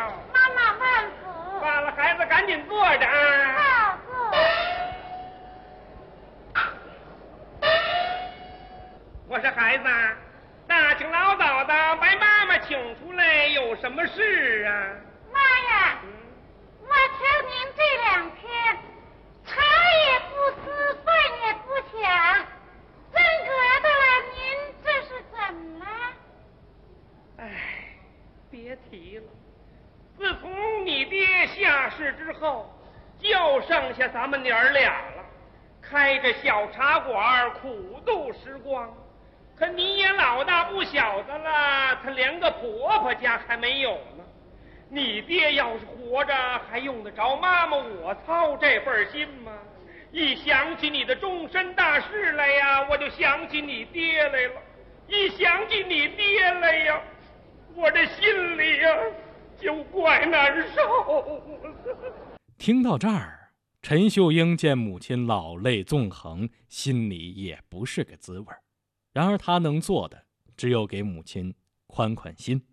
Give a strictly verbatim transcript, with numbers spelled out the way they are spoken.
妈妈慢服。 罢了，孩子赶紧坐着啊。 好，坐。 我说孩子，大清老早的把妈妈请出来，有什么事啊？ 妈呀， 嗯， 我瞧您这两天茶也不思，饭也不想，真格的了，您这是怎么了？ 哎，别提了，自从你爹下世之后，就剩下咱们娘儿俩了，开着小茶馆苦度时光。可你也老大不小的了，他连个婆婆家还没有呢。你爹要是活着，还用得着妈妈我操这份心吗？一想起你的终身大事来呀，我就想起你爹来了；一想起你爹来呀，我这心里呀就怪难受。 听到这儿，陈秀英见母亲老泪纵横，心里也不是个滋味。然而她能做的，只有给母亲宽宽心。